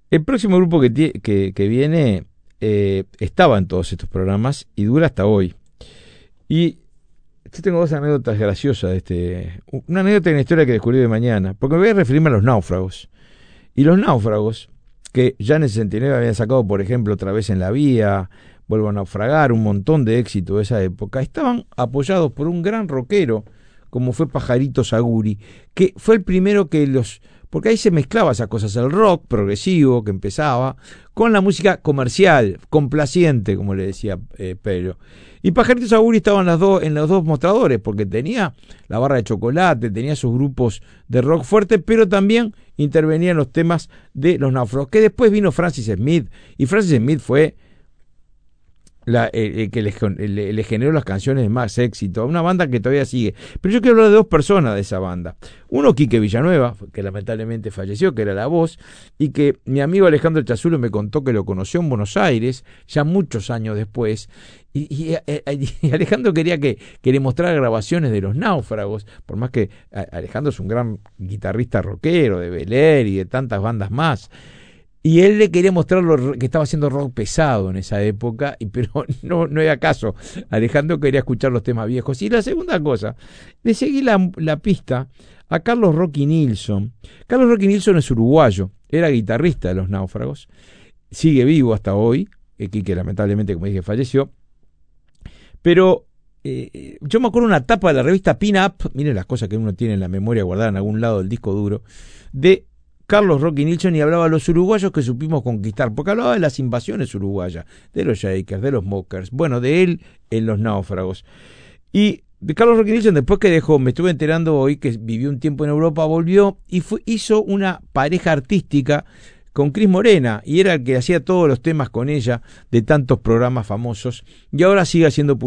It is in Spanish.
El próximo grupo que viene estaba en todos estos programas y dura hasta hoy. Y yo tengo dos anécdotas graciosas una anécdota y una historia que descubrí de mañana, porque me voy a referirme a los náufragos. Y los náufragos, que ya en el 69 habían sacado, por ejemplo, Otra vez en la vía, Vuelvo a naufragar, un montón de éxito de esa época, estaban apoyados por un gran rockero, como fue Pajarito Saguri, que fue el primero que porque ahí se mezclaba esas cosas, el rock progresivo que empezaba, con la música comercial, complaciente, como le decía Pedro. Y Pajarito Saguri estaba en los dos mostradores, porque tenía la barra de chocolate, tenía sus grupos de rock fuerte, pero también intervenía en los temas de los náufragos, que después vino Francis Smith, y Francis Smith fue que le generó las canciones de más éxito, una banda que todavía sigue. Pero yo quiero hablar de dos personas de esa banda. Uno, Quique Villanueva, que lamentablemente falleció, que era la voz, y que mi amigo Alejandro Chazulo me contó que lo conoció en Buenos Aires, ya muchos años después, y Alejandro quería que le mostrara grabaciones de los náufragos, por más que Alejandro es un gran guitarrista rockero, de Bel-Air y de tantas bandas más. Y él le quería mostrar que estaba haciendo rock pesado en esa época, pero no era caso. Alejandro quería escuchar los temas viejos. Y la segunda cosa, le seguí la pista a Carlos Rocky Nilsson. Carlos Rocky Nilsson es uruguayo, era guitarrista de los náufragos, sigue vivo hasta hoy, que lamentablemente, como dije, falleció. Pero yo me acuerdo una tapa de la revista Pin Up, miren las cosas que uno tiene en la memoria guardada en algún lado del disco duro, de Carlos Rocky Nilsson, y hablaba de los uruguayos que supimos conquistar, porque hablaba de las invasiones uruguayas, de los Shakers, de los Mockers, bueno, de él en los náufragos. Y de Carlos Rocky Nilsson, después que dejó, me estuve enterando hoy que vivió un tiempo en Europa, volvió y hizo una pareja artística con Cris Morena, y era el que hacía todos los temas con ella de tantos programas famosos, y ahora sigue haciendo